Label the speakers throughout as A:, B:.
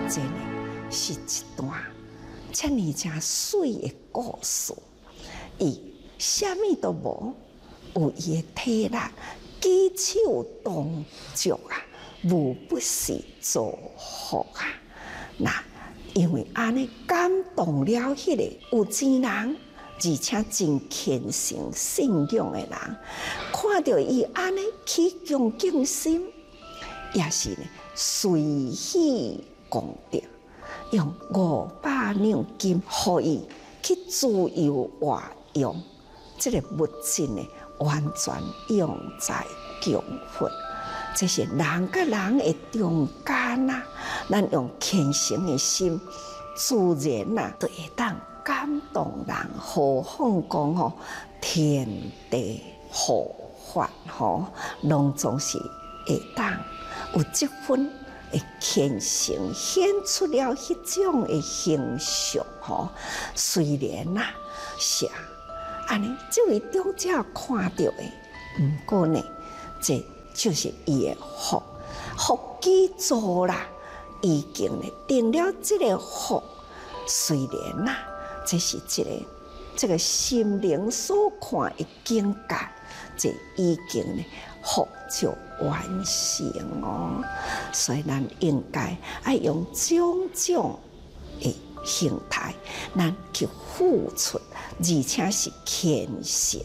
A: 真的是一段这么正水的故事。伊啥物都无，有伊的体力，举手动足啊，无不是造福啊。那因为安尼感动了迄个有钱人，而且真虔诚信仰的人，看到伊安尼起恭敬心，也是呢随喜功德，用500两金互伊去自由活用，这个物质呢完全用在供佛。这是人甲人的中间啊，咱用虔诚的心，自然啊就会当感动人。何况讲吼，天地护法吼，拢总是会当有这份的虔诚，显出了迄种的形象吼。虽然啊是安尼，这位长者看到的，不过呢，这就是伊的福，福基做啦，已经呢定了这个福。虽然呐，这是这个心灵所看的境界，这已经呢福就完成哦。所以咱应该要用种种的形态，咱去付出，而且是虔诚。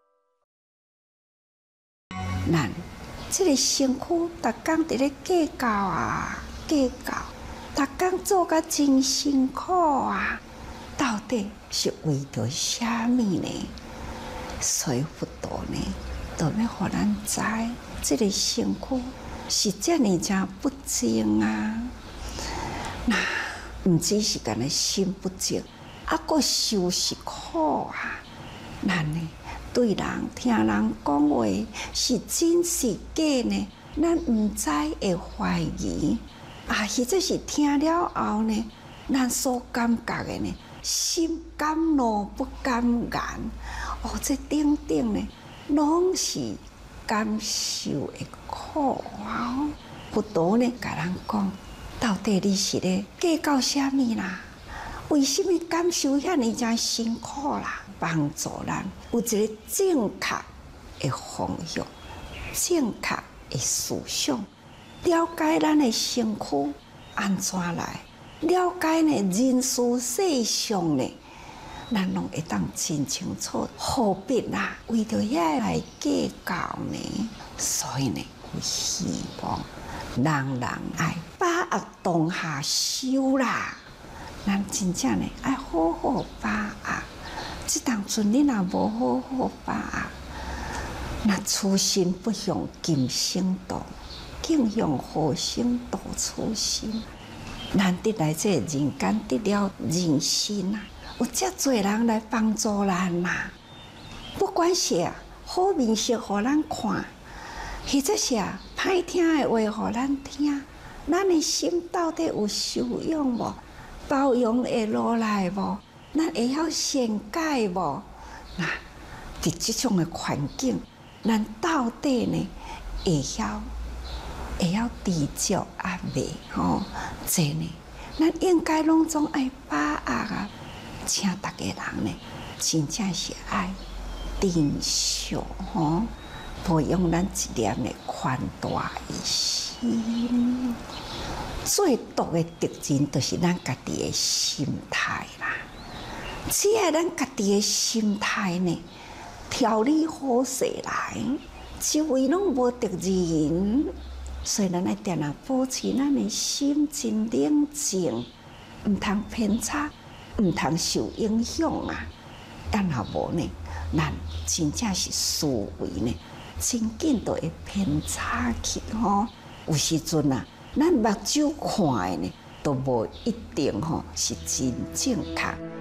A: 咱这个身躯，逐工伫咧计较啊，计较，逐工做甲真辛苦啊，到底是为着啥物呢？所以佛陀呢，就要互咱知，这个身躯是遮尔正不净啊。那毋只是干那心不净，阁受是苦啊。咱呢？对人听人讲话是真是假呢？咱毋知会怀疑啊，或者是听了后呢，咱所感觉的呢，心甘怒不甘言。哦，这等等呢，拢是感受的苦啊！佛陀呢，甲咱讲，到底你是咧计较啥物啦？为什么感受遐尼正辛苦啦？帮助咱有一个正确的方向，正确的思想，了解咱的身躯安怎来，了解呢人事世上呢，咱拢会当真清楚。何必啦？为着遐来计较呢？所以呢，我希望人人爱把握当下修啦。咱真正呢爱好好把握，即当阵你若无好好把握，那初心不向今生度，竟向后生度初心。难得来这人间得了人心啊，有遮侪人来帮助咱呐。不管是好面色互咱看，或者是歹听的话互咱听，咱的心到底有修养无？包容会落来无？咱会晓善解无？那伫即种的环境，咱到底呢会晓知足啊未？吼，这呢，咱应该拢总爱把握啊！请大家人呢，真正是爱珍惜吼，培养咱一念的宽大的心。最毒的敌人就是咱家己的心态啦。只要咱家己的心态呢，调理好势来，周围拢无敌人。所以咱爱定定保持咱的心真冷静，毋通偏差，毋通受影响啊。但若无呢，咱真正是思维呢，真紧就会偏差去吼。有时阵啊。咱目睭看的呢，都无一定吼是真正确。